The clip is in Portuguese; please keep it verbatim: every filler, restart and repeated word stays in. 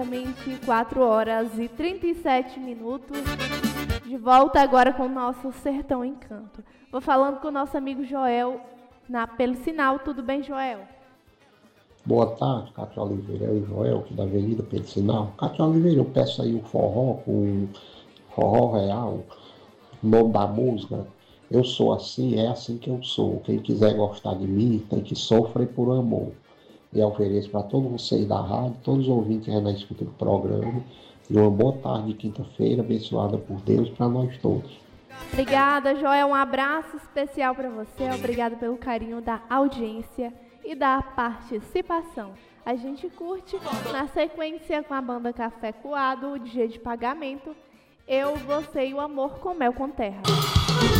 Exatamente quatro horas e trinta e sete minutos. De volta agora com o nosso Sertão Encanto. Vou falando com o nosso amigo Joel na, pelo sinal. Tudo bem, Joel? Boa tarde, Cátia Oliveira. É o Joel, aqui da Avenida Pelo Sinal. Cátia Oliveira, eu peço aí o forró com forró real, o nome da música. Eu sou assim, é assim que eu sou. Quem quiser gostar de mim tem que sofrer por amor. E eu ofereço para todos vocês da rádio, todos os ouvintes que estão na escuta do programa. E uma boa tarde de quinta-feira, abençoada por Deus para nós todos. Obrigada, Joel. Um abraço especial para você. Obrigada pelo carinho da audiência e da participação. A gente curte na sequência com a banda Café Coado, o Dia de Pagamento, Eu, Você e o Amor com Mel com Terra.